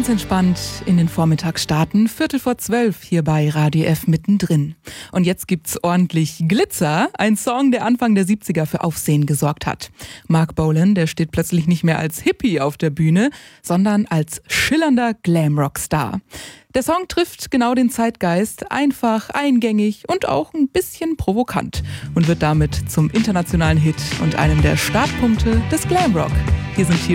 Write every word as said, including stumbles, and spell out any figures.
Ganz entspannt in den Vormittag starten, Viertel vor zwölf hier bei Radio F mittendrin. Und jetzt gibt's ordentlich Glitzer, ein Song, der Anfang der siebziger für Aufsehen gesorgt hat. Marc Bolan, der steht plötzlich nicht mehr als Hippie auf der Bühne, sondern als schillernder Glamrock-Star. Der Song trifft genau den Zeitgeist, einfach, eingängig und auch ein bisschen provokant und wird damit zum internationalen Hit und einem der Startpunkte des Glamrock. Hier sind